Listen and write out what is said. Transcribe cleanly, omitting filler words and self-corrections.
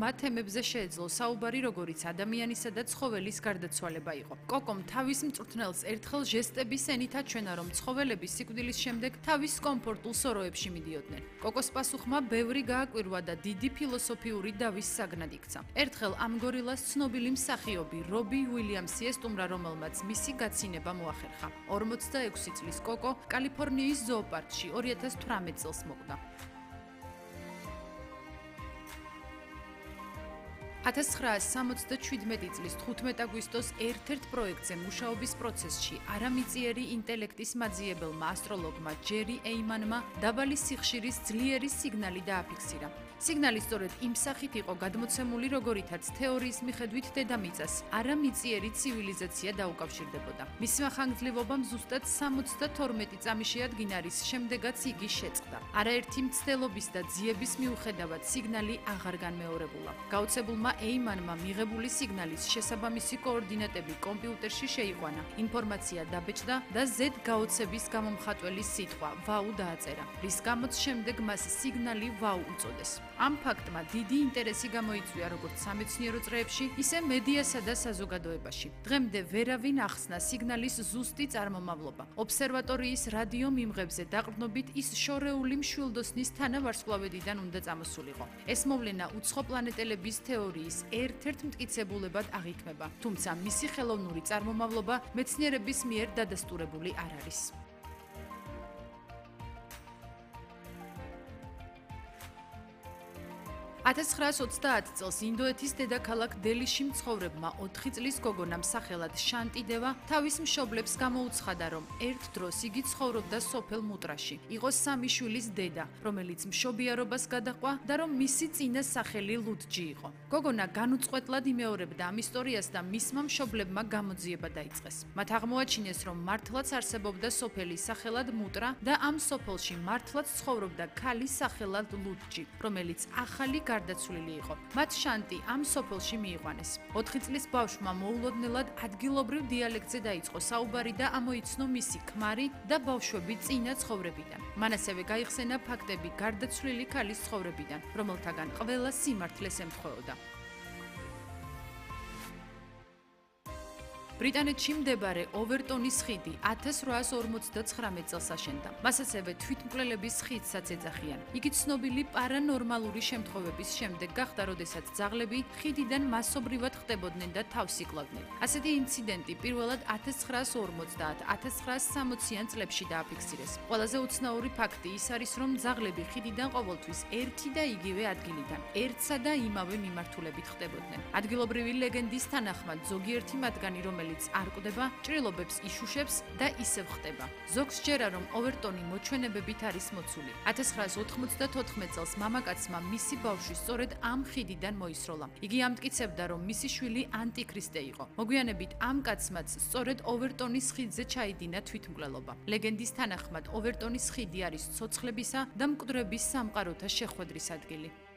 მათ თემებზე შეეძლო საუბარი, როგორიც ადამიანისა და ცხოველის გარდაცვალება იყო. კოკომ თავის მწვრთნელს ერთხელ ჟესტების ენით აჩვენა, რომ ცხოველები სიკვდილის შემდეგ თავის კომფორტულ სოროებში მიდიოდნენ. კოკოს პასუხმა ბევრი გააკვირვა და დიდი ფილოსოფიური დავის საგნად იქცა. ერთხელ ამ გორილას ცნობილი მსახიობი რობი უილიამსი ესტუმრა, რომელმაც მისი გაცინება მოახერხა. 46 წლის კოკო კალიფორნიის ზოოპარკში 2018 წელს მოკვდა. 1977 წლის 15 აგვისტოს ერთ-ერთ პროექტზე მუშაობის პროცესში არამიწიერი ინტელექტის მაძიებელმა ასტროლოგმა ჯერი ეიმანმა დაბალი სიხშირის ძლიერი სიგნალი დააფიქსირა. სიგნალი სწორედ იმ სახით იყო გადმოცემული, როგორითაც თეორიის მიხედვით დედამიწას არამიწიერი ცივილიზაცია დაუკავშირდებოდა. მისმა ხანგრძლივობამ ზუსტად 72 წამი შეადგინა, რის შემდეგაც იგი შეწყდა. არაერთი მცდელობის და ძიების მიუხედავად სიგნალი აღარ განმეორებულა. გაუცებულმა ეიმანმა მიღებული სიგნალის შესაბამისი კოორდინატები კომპიუტერში შეიყვანა. ინფორმაცია დაბეჭდა და ზედ გაოცების გამომხატველი სიტყვა ვაუ დააწერა, რის გამოც შემდეგ მას სიგნალი ვაუ უწოდეს. ამ ფაქტმა დიდი ინტერესი გამოიწვია როგორც სამეცნიერო წრეებში, ისე მედიასა და საზოგადოებაში. დღემდე ვერავინ ახსნა სიგნალის ზუსტი წარმომავლობა. ობსერვატორიის რადიო მიმღებზე დაყრდნობით ის შორეული მშვილდოსნის თანავარსკვლავედიდან უნდა წამოსულიყო. ეს მოვლენა უცხო პლანეტელების თეორიის ერთ-ერთ მტკიცებულებად აღიქმება, თუმცა მისი ხელოვნური წარმომავლობა მეცნიერების მიერ დადასტურებული არ არის. 1930 წელს ინდოეთის დედაქალაქ დელიში მცხოვრებმა 4 წლის გოგონამ სახელად შანტი დევა თავის მშობლებს გამოუცხადა, რომ ერთ დროს იგი ცხოვრობდა სოფელ მუტრაში. იყო 3 შვილის დედა, რომელიც მშობიარობას გადაყვა და რომ მისი წინა სახელი ლუდჯი იყო. გოგონა განუწყვეტლად იმეორებდა ამ ისტორიას და მისმა მშობლებმა გამოძიება დაიწყეს. მათ აღმოაჩინეს, რომ მართლაც არსებობდა სოფელი სახელად მუტრა და ამ სოფელში მართლაც ცხოვრობდა ქალი სახელად ლუდჯი, რომელიც ახალი გარდაცვლილი იყო. მათ შანტი ამ სოფელში მიიყვანეს. 4 წლის ბავშვმა მოულოდნელად ადგილობრივ დიალექტზე დაიწყო საუბარი და ამოიცნო მისი ქმარი და ბავშვები წინა ცხოვრებიდან. მან ასევე გაიხსენა ფაქტები გარდაცვლილი ქალის ცხოვრებიდან, რომელთაგან ყველა სიმართლეს ემთხვეოდა. ბრიტანეთში მდებარე ოვერტონის ხიდი 1859 წელს აშენდა. მას ასევე თვითმკვლელების ხიდსაც ეძახიან. იგი ცნობილი პარანორმალური შემთხვევების შემდეგ გახდა, როდესაც ძაღლები ხიდიდან მასობრივად ხდებოდნენ და თავს იკლავდნენ. ასეთი ინციდენტი პირველად 1950-1960-იან წლებში დააფიქსირეს. ყველაზე უცნაური ფაქტი ის არის, რომ ძაღლები ხიდიდან ყოველთვის ერთი და იგივე ადგილიდან, ერთსა და იმავე მიმართულებით ხდებოდნენ. ადგილობრივი ლეგენდის თანახმად, ზოგიერთი მათგანი, რომელიც არ კვდება, ჭრილობებს იშუშებს და ისევ ხდება. ზოგს ჯერა, რომ ოვერტონი მოჩვენებებით არის მოცული. 1994 წელს მამაკაცმა მისი ბავშვი სწორედ ამ ხიდიდან მოისროლა. იგი ამტკიცებდა, რომ მისი შვილი ანტიქრისტე იყო. მოგვიანებით ამ კაცმაც სწორედ ოვერტონის ხიდზე ჩაიდინა თვითმკვლელობა. ლეგენდის თანახმად, ოვერტონის ხიდი არის ცოცხლებისა და მკვდრების სამყაროთა შეხვედრის ადგილი.